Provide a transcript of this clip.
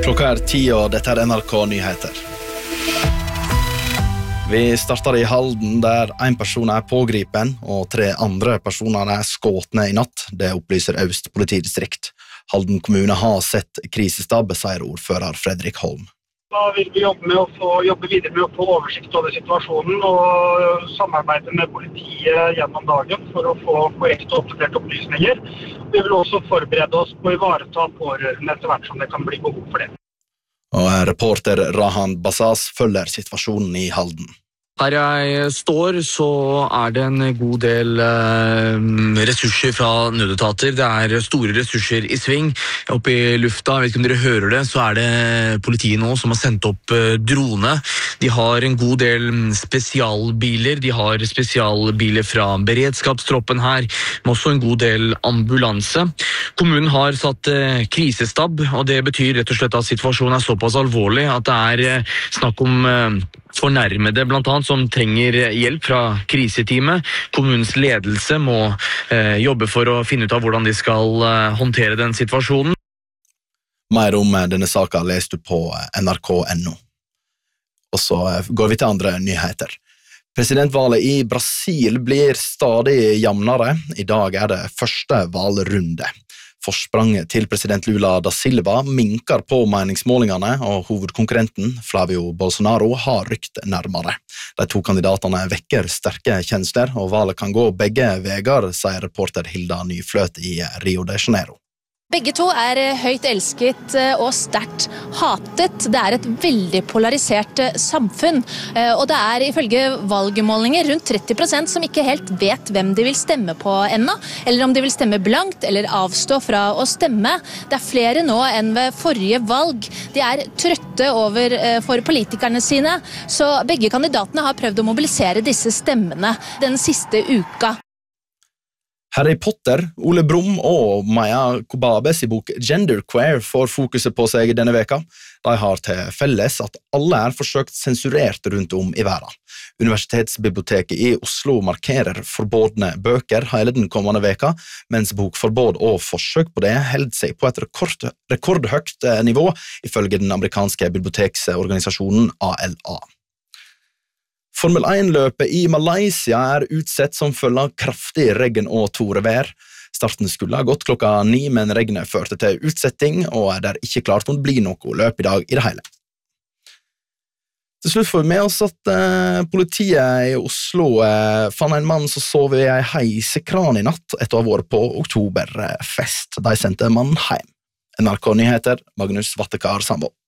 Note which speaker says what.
Speaker 1: Klokka 10, og dette NRK Nyheter. Vi starter i Halden, der en person pågripen, og 3 andre personer skåtne i natt. Det opplyser Øst politidistrikt. Halden kommune har sett krisestab, sier ordfører Fredrik Holm.
Speaker 2: Da vil vi jobbe videre med å få oversikt over situasjonen og samarbeide med politiet gjennom dagen for å få korrekt og oppdaterte opplysninger. Vi vil også forberede oss på å ivareta pårørende etter hvert som det kan bli behov for det.
Speaker 1: Og reporter Rahan Basas følger situasjonen i Halden.
Speaker 3: Her jeg står, så det en god del ressurser fra nødetater. Det store ressurser i sving oppe i lufta. Jeg vet ikke om dere hører det, så det politiet nå som har sendt opp drone. De har en god del spesialbiler. De har spesialbiler fra beredskapstroppen her, men også en god del ambulanse. Kommunen har satt krisestab, og det betyr rett og slett at situasjonen såpass alvorlig at det snakk om fornærmede blant annet som trenger hjelp fra kriseteamet. Kommunens ledelse må jobbe for å finne ut av hvordan de skal håndtere den situasjonen.
Speaker 1: Mer om denne saken leser du på nrk.no. Og så går vi til andre nyheter. Presidentvalget i Brasil blir stadig jevnere. I dag det første valrunde. Forspranget til president Lula da Silva minker på meningsmålingene, og hovedkonkurrenten, Flavio Bolsonaro, har rykt nærmere. De 2 kandidatene vekker sterke kjensler, og valget kan gå begge veier, sier reporter Hilda Nyfløt i Rio de Janeiro.
Speaker 4: Begge 2 høyt elsket og sterkt hatet. Det et veldig polarisert samfunn, og det ifølge valgmålinger rundt 30% som ikke helt vet hvem de vil stemme på ennå, eller om de vil stemme blankt eller avstå fra å stemme. Det flere nå enn ved forrige valg. De trøtte for politikerne sine, så begge kandidatene har prøvd å mobilisere disse stemmene den siste uka.
Speaker 1: Harry Potter, Ole Brumm og Maya Kobabes i bok Genderqueer får fokuset på seg denne veka. De har til felles at alle forsøkt sensurert rundt om i verden. Universitetsbiblioteket i Oslo markerer forbodne bøker hele den kommende veka, mens bokforbod og forsøk på det held seg på et rekordhøyt nivå, ifølge den amerikanske biblioteksorganisasjonen ALA. Formel 1-løpet i Malaysia utsett som følge av kraftig regn og torevær. Starten skulle ha gått klokka 9, men regnet førte til utsetting, og det ikke klart å bli noe løp i dag i det hele. Til slutt får vi med oss at politiet i Oslo fant en mann som sov i en heisekran i natt etter å ha vært på oktoberfest. De sendte mannen hjem. NRK Nyheter, Magnus Vattekar Sambo.